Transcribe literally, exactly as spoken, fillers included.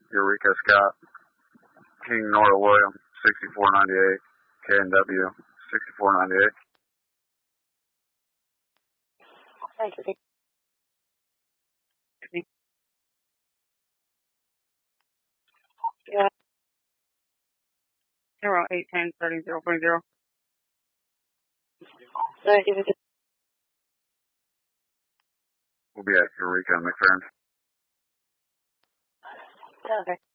Eureka Scott, King Nora William, sixty-four ninety-eight, K N W, sixty-four ninety-eight. Thank you. Yeah. Zero eight ten thirty zero point zero. Thank you. We'll be at Eureka and McFerrin. Okay.